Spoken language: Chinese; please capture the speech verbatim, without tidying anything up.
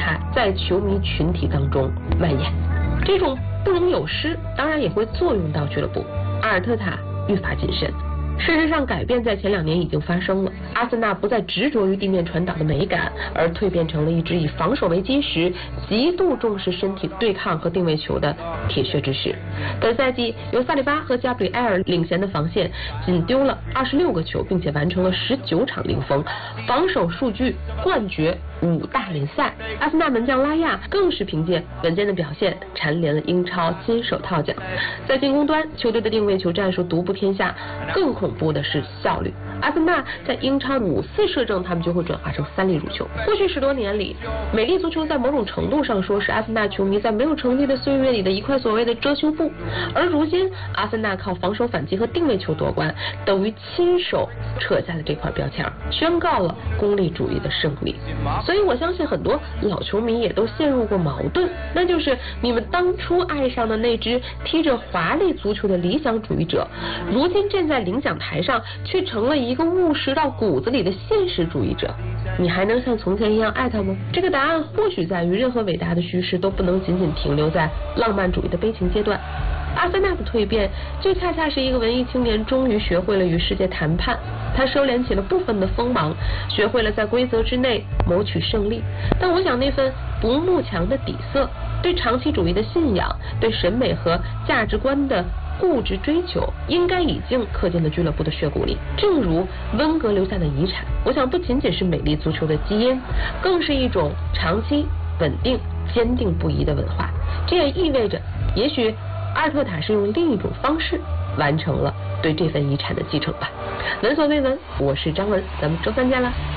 塔在球迷群体当中蔓延。这种不容有失，当然也会作用到俱乐部。阿尔特塔愈发谨慎。事实上，改变在前两年已经发生了。阿森纳不再执着于地面传导的美感，而蜕变成了一支以防守为基石、极度重视身体对抗和定位球的铁血之师。本赛季由萨里巴和加布里埃尔领衔的防线仅丢了二十六个球，并且完成了十九场零封，防守数据冠绝五大联赛。阿森纳门将拉亚更是凭借稳健的表现蝉联了英超金手套奖。在进攻端，球队的定位球战术独步天下，更恐怖的是效率。阿森纳在英超五次射正，他们就会转化成三粒入球。过去十多年里，美丽足球在某种程度上说是阿森纳球迷在没有成绩的岁月里的一块所谓的遮羞布，而如今阿森纳靠防守反击和定位球夺冠，等于亲手扯下了这块标签，宣告了功利主义的胜利。所以我相信很多老球迷也都陷入过矛盾，那就是你们当初爱上的那支踢着华丽足球的理想主义者，如今站在领奖台上却成了一个务实到骨子里的现实主义者，你还能像从前一样爱他吗？这个答案或许在于任何伟大的叙事都不能仅仅停留在浪漫主义的悲情阶段。阿森纳的蜕变就恰恰是一个文艺青年终于学会了与世界谈判，他收敛起了部分的锋芒，学会了在规则之内谋取胜利。但我想那份不慕强的底色，对长期主义的信仰，对审美和价值观的固执追求，应该已经刻进了俱乐部的血骨里。正如温格留下的遗产，我想不仅仅是美丽足球的基因，更是一种长期稳定坚定不移的文化。这也意味着也许阿尔特塔是用另一种方式完成了对这份遗产的继承吧。闻所未闻，我是张文，咱们周三见了。